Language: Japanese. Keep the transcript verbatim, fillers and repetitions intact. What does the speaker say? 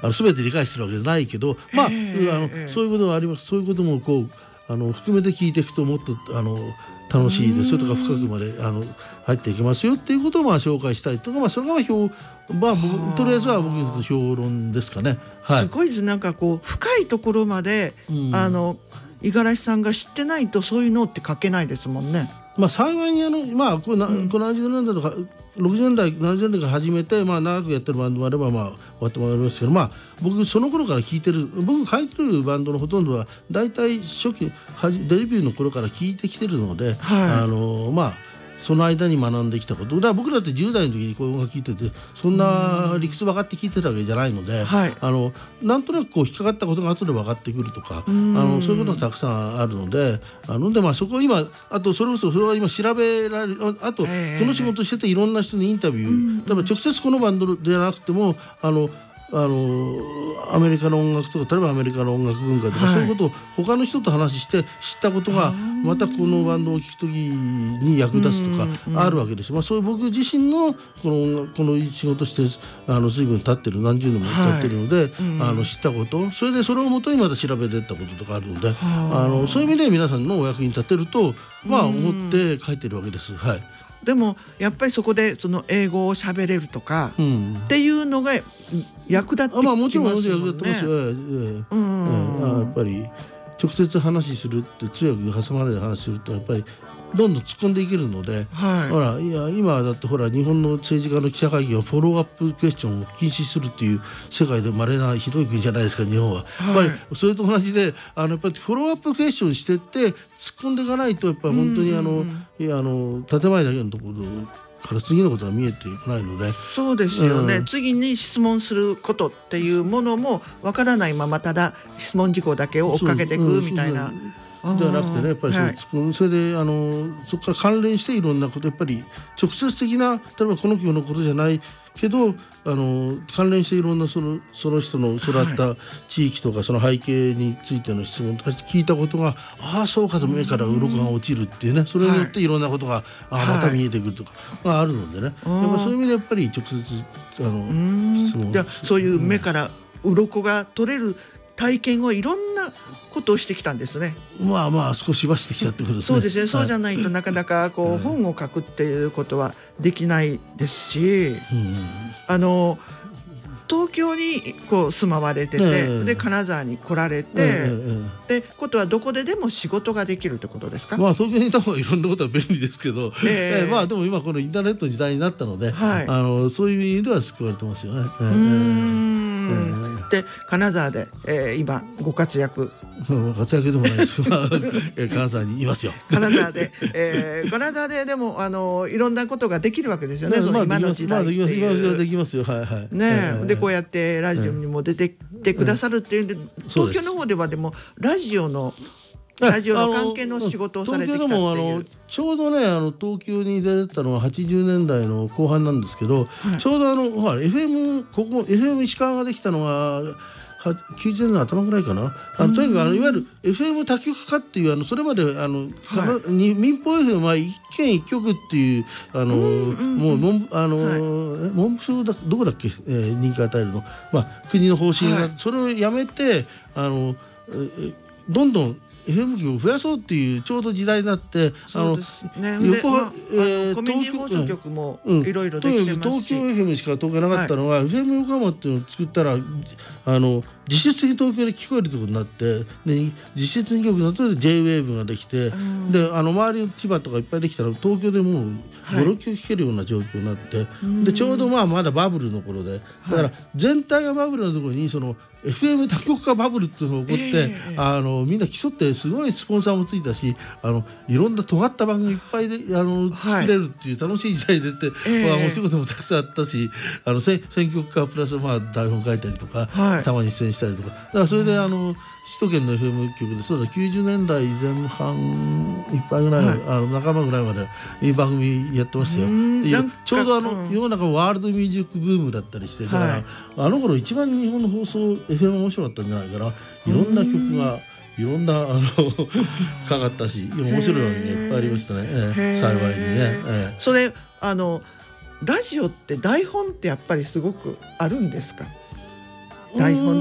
あの全て理解してるわけじゃないけど、まあ、あのそういうことがあります。そういうこともこうあの含めて聞いていくともっとあの楽しいですよとか深くまであの入っていきますよっていうことをまあ紹介したいとか、まあ、それが評、まあ、僕とりあえずは僕の評論ですかね。はい、 すごいです。なんかこう深いところまで、うん、あの五十嵐さんが知ってないとそういうのって書けないですもんね。 まあ、幸いにあの、まあ、このななじゅうねんだいとかろくじゅうねんだいななじゅうねんだいから始めて、まあ、長くやってるバンドもあれば、まあ、終わってもらいますけど、まあ、僕その頃から聴いてる僕書いてるバンドのほとんどは大体初期デビューの頃から聴いてきてるので、はい、あのまあその間に学んできたことだから僕だってじゅう代の時にこういう音楽聴いててそんな理屈分かって聴いてたわけじゃないので、はい、あのなんとなくこう引っかかったことが後で分かってくるとかあのそういうことがたくさんあるのであので、まあ、そこを今あとそれこそそれは今調べられるあとこの仕事してていろんな人にインタビュー例えば直接このバンドじゃなくてもあのあのアメリカの音楽とか例えばアメリカの音楽文化とか、はい、そういうことを他の人と話して知ったことがまたこのバンドを聴くときに役立つとかあるわけです、まあ、そういう僕自身のこの、この仕事してあの随分経ってる何十年も経ってるので、はい、あの知ったことそれでそれをもとにまた調べていったこととかあるのであのそういう意味で皆さんのお役に立てるとまあ思って書いてるわけです。はい、 でもやっぱりそこでその英語を喋れるとか、うん、っていうのが役立ってきますよね。 まあもちろん役立ってますよ。ええええうん、やっぱり直接話するって通訳挟まないで話するとやっぱりどんどん突っ込んでいけるので、はい、ほらいや今だってほら日本の政治家の記者会見はフォローアップクエスチョンを禁止するっていう世界で稀なひどい国じゃないですか日本は、はい、やっぱりそれと同じであのやっぱりフォローアップクエスチョンしてって突っ込んでいかないとやっぱり本当にあの、いやあの建前だけのところから次のことが見えていかないのでそうですよね、うん、次に質問することっていうものもわからないままただ質問事項だけを追っかけていくみたいなではなくてねやっぱり そ,、はい、それであのそこから関連していろんなことやっぱり直接的な例えばこの曲のことじゃないけどあの関連していろんなその、その人の育った地域とかその背景についての質問とか聞いたことがああそうかと目から鱗が落ちるっていうねそれによっていろんなことが、はい、あまた見えてくるとかがあるのでね、はい、やっぱそういう意味でやっぱり直接あの質問じゃあそういう目から鱗が取れる体験をいろんなことをしてきたんですね。 まあまあ少しはしてきたってことですね。 そうですね。そうじゃないとなかなかこう、はい、本を書くっていうことはできないですし、うん、あの東京にこう住まわれてて、えー、で金沢に来られて、えー、でことはどこででも仕事ができるってことですか？ まあ東京にいた方がいろんなことは便利ですけど、えーえー、まあでも今このインターネットの時代になったので、はい、あのそういう意味では救われてますよね。えー、うーんで金沢で、えー、今ご活躍活躍でもないですけど金沢にいますよ。 金沢で、えー、金沢ででもあのいろんなことができるわけですよね。その今の時代っていう、 まあ、できますよ。はいはい。 ね、えー、でこうやってラジオにも出てきてくださるっていうんで、うん、東京の方ではでもラジオのラジオの関係の仕事をされてきたっていう。 東京でもあのちょうどねあの東京に出てたのははちじゅうねんだいの後半なんですけど、はい、ちょうどあのほら エフエム ここ エフエム 石川ができたのはきゅうじゅうねんの頭ぐらいかな。あのとにかくあのいわゆる エフエム 多極化っていうあのそれまであの、はい、民放 エフエム は一県一局っていうあのもう文あの、はい、文部省だどこだっけ、えー、人気与えるの、まあ、国の方針が、はい、それをやめてあのどんどんエフエム 局を増やそうっていうちょうど時代になってそうですね。横浜、まあ、えー、コミュニティ放送局もいろいろできてますし、 東京 エフエム しか東京なかったのが、はい、エフエム 横浜っていうのを作ったらあの実質的に東京で聞こえるところになってで実質的に局になって ジェイウェーブ ができて、うん、であの周りの千葉とかいっぱいできたら東京でもうご、ろっきょく聞けるような状況になって、はい、でちょうどまあまだバブルの頃でだから全体がバブルのところにそのエフエム 多極化バブルっていうのが起こって、えー、あのみんな競ってすごいスポンサーもついたしあのいろんな尖った番組いっぱいであの作れるっていう楽しい時代でって、はいまあ、お仕事もたくさんあったしあの選曲家プラスまあ台本書いたりとか、はい、たまに出演したりとかだからそれであの首都圏の エフエム 局でそうだきゅうじゅうねんだいぜん半いっぱいぐらい、はい、あの仲間ぐらいまでいい番組やってましたよ。でちょうどあの、うん、世の中ワールドミュージックブームだったりしてだから、はい、あの頃一番日本の放送 エフエム 面白かったんじゃないかないろんな曲がいろんなあのかかったし面白いのに、ね、いっぱいありましたね、えー、幸いにね、えー、 それあのラジオって台本ってやっぱりすごくあるんですか？ 台本